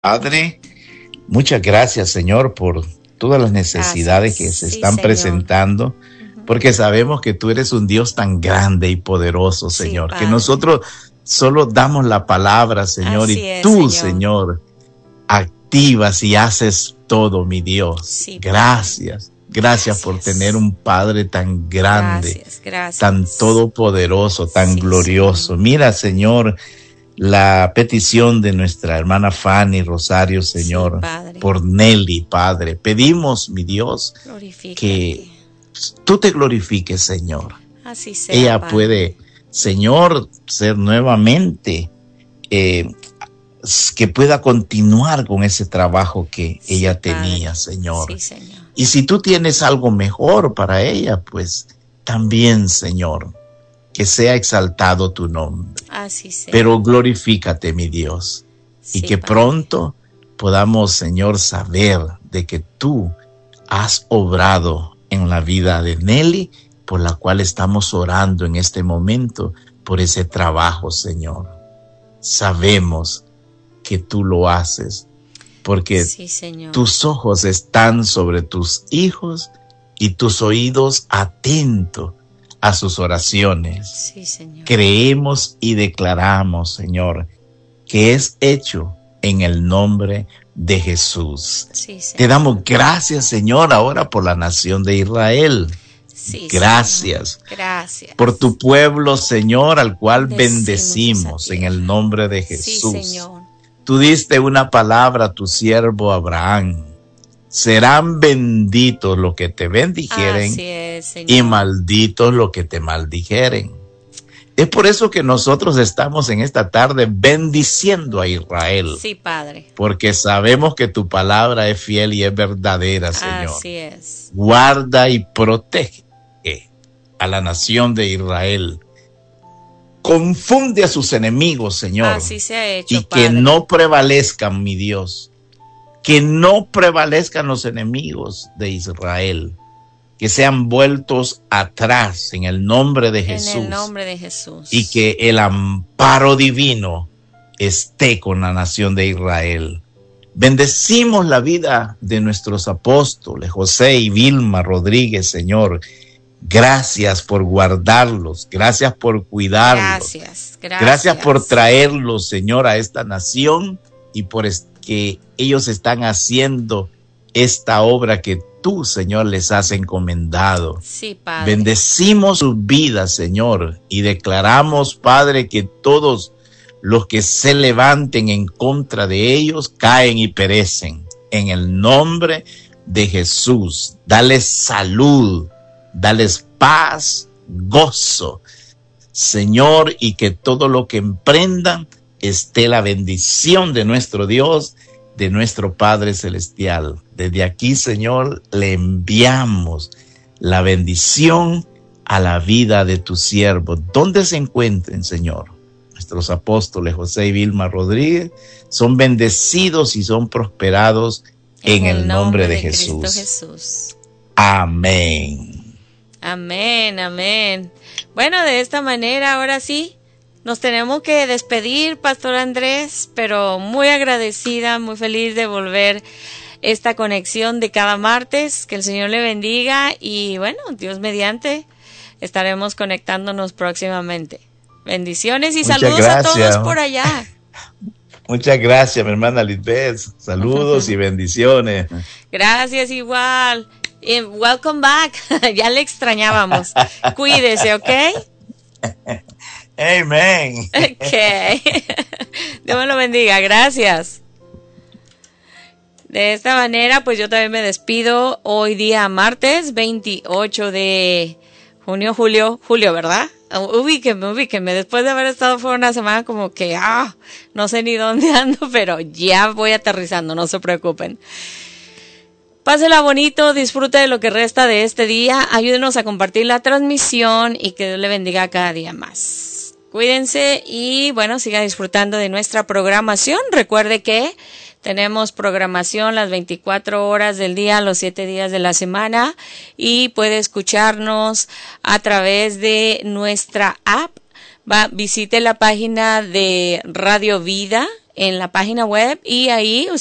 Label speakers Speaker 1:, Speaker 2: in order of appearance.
Speaker 1: Padre, muchas gracias, Señor, por todas las necesidades que se están presentando, porque sabemos que tú eres un Dios tan grande y poderoso, Señor, que nosotros solo damos la palabra, Señor, y tú, Señor, activas y haces todo, mi Dios. Gracias. Gracias por tener un Padre tan grande, tan todopoderoso, tan glorioso. Mira, Señor, la petición de nuestra hermana Fanny Rosario, Señor, por Nelly, Padre. Pedimos, mi Dios, que tú te glorifiques, Señor.
Speaker 2: Así sea,
Speaker 1: ella
Speaker 2: Padre.
Speaker 1: Puede, Señor, ser nuevamente, que pueda continuar con ese trabajo que ella tenía, Señor.
Speaker 2: Sí, Señor.
Speaker 1: Y si tú tienes algo mejor para ella, pues también, Señor, que sea exaltado tu nombre.
Speaker 2: Así sea.
Speaker 1: Pero glorifícate, mi Dios, y que
Speaker 2: Padre,
Speaker 1: pronto podamos, Señor, saber de que tú has obrado en la vida de Nelly, por la cual estamos orando en este momento, por ese trabajo, Señor. Sabemos que tú lo haces, porque
Speaker 2: sí, Señor,
Speaker 1: tus ojos están sobre tus hijos y tus oídos atentos a sus oraciones.
Speaker 2: Sí, Señor.
Speaker 1: Creemos y declaramos, Señor, que es hecho en el nombre de Jesús.
Speaker 2: Sí, Señor.
Speaker 1: Te damos gracias, Señor, ahora por la nación de Israel.
Speaker 2: Sí,
Speaker 1: gracias.
Speaker 2: Señor. Gracias.
Speaker 1: Por tu pueblo, Señor, al cual
Speaker 2: Bendecimos
Speaker 1: bendecimos en el nombre de Jesús.
Speaker 2: Sí, Señor.
Speaker 1: Tú diste una palabra a tu siervo Abraham. Serán benditos los que te bendijeren.
Speaker 2: Así es, Señor.
Speaker 1: Y malditos los que te maldijeren. Es por eso que nosotros estamos en esta tarde bendiciendo a Israel.
Speaker 2: Sí, Padre.
Speaker 1: Porque sabemos que tu palabra es fiel y es verdadera, Señor.
Speaker 2: Así es.
Speaker 1: Guarda y protege a la nación de Israel. Confunde a sus enemigos, Señor.
Speaker 2: Así se ha hecho,
Speaker 1: y
Speaker 2: Padre.
Speaker 1: que no prevalezcan, mi Dios. Que no prevalezcan los enemigos de Israel. Que sean vueltos atrás en el nombre de Jesús.
Speaker 2: En el nombre de Jesús.
Speaker 1: Y que el amparo divino esté con la nación de Israel. Bendecimos la vida de nuestros apóstoles, José y Vilma Rodríguez, Señor. Gracias por guardarlos, gracias por cuidarlos. Gracias por traerlos, Señor, a esta nación y por que ellos están haciendo esta obra que tú, Señor, les has encomendado.
Speaker 2: Sí, Padre.
Speaker 1: Bendecimos sus vidas, Señor, y declaramos, Padre, que todos los que se levanten en contra de ellos caen y perecen. En el nombre de Jesús, dales salud, dales paz, gozo, Señor, y que todo lo que emprendan esté la bendición de nuestro Dios, de nuestro Padre Celestial. Desde aquí, Señor, le enviamos la bendición a la vida de tu siervo. ¿Dónde se encuentren, Señor? Nuestros apóstoles José y Vilma Rodríguez son bendecidos y son prosperados en el nombre de Jesús.
Speaker 2: Cristo Jesús.
Speaker 1: Amén.
Speaker 2: Amén, amén. Bueno, de esta manera, ahora sí, nos tenemos que despedir, Pastor Andrés, pero muy agradecida, muy feliz de volver esta conexión de cada martes. Que el Señor le bendiga y bueno, Dios mediante, estaremos conectándonos próximamente. Bendiciones y saludos a todos por allá.
Speaker 1: Muchas gracias, mi hermana Lisbeth. Saludos y bendiciones.
Speaker 2: Gracias igual. Y welcome back. Ya le extrañábamos. Cuídese, ¿ok?
Speaker 1: Amen.
Speaker 2: Ok. Dios me lo bendiga. Gracias. De esta manera, pues yo también me despido hoy día martes 28 de julio, ¿verdad? Ubíquenme. Después de haber estado fuera una semana como que, no sé ni dónde ando, pero ya voy aterrizando, no se preocupen. Pásela bonito, disfrute de lo que resta de este día, ayúdenos a compartir la transmisión y que Dios le bendiga cada día más. Cuídense y bueno, siga disfrutando de nuestra programación. Recuerde que tenemos programación las 24 horas del día, los 7 días de la semana y puede escucharnos a través de nuestra app. Visite la página de Radio Vida en la página web y ahí